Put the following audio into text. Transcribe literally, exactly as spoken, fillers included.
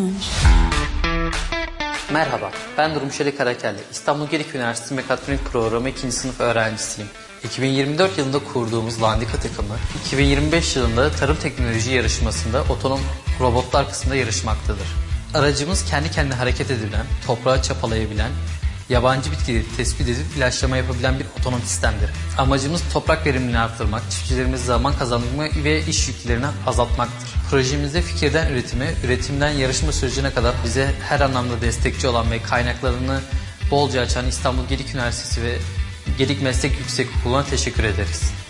Merhaba, ben Durmuşeli Karakelli. İstanbul Gedik Üniversitesi Mekatronik Programı ikinci sınıf öğrencisiyim. iki bin yirmi dört yılında kurduğumuz Landika takımı, iki bin yirmi beş yılında tarım teknoloji yarışmasında otonom robotlar kısmında yarışmaktadır. Aracımız kendi kendine hareket edebilen, toprağı çapalayabilen, yabancı bitkileri tespit edip ilaçlama yapabilen bir otonom sistemdir. Amacımız toprak verimliliğini arttırmak, çiftçilerimize zaman kazandırmak ve iş yüklerini azaltmaktır. Projemizde fikirden üretime, üretimden yarışma sürecine kadar bize her anlamda destekçi olan ve kaynaklarını bolca açan İstanbul Gedik Üniversitesi ve Gedik Meslek Yüksekokulu'na teşekkür ederiz.